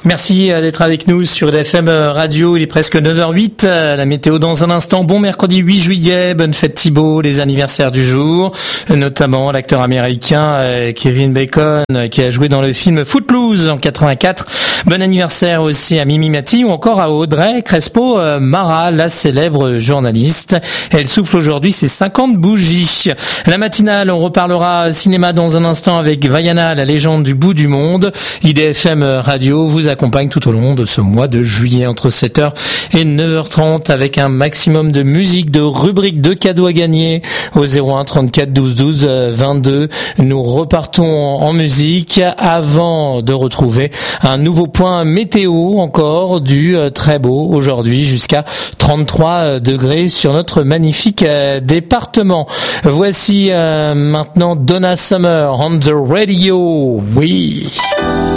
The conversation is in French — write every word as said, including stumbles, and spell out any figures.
Merci d'être avec nous sur F M Radio. Il est presque neuf heures huit. La météo dans un instant. Bon mercredi huit juillet. Bonne fête Thibaut. Les anniversaires du jour. Notamment l'acteur américain Kevin Bacon qui a joué dans le film Footloose en quatre-vingt-quatre. Bon anniversaire aussi à Mimi Mati ou encore à Audrey Crespo Mara, la célèbre journaliste. Elle souffle aujourd'hui ses cinquante bougies. La matinale, on reparlera cinéma dans un instant avec Vaiana, la légende du bout du monde. I D F M Radio vous accompagne tout au long de ce mois de juillet entre sept heures et neuf heures trente avec un maximum de musique, de rubriques, de cadeaux à gagner au zéro un trente-quatre douze douze vingt-deux. Nous repartons en musique avant de retrouver un nouveau point météo encore du très beau aujourd'hui jusqu'à trente-trois degrés sur notre magnifique département. Voici euh, maintenant Donna Summer on the radio. Oui.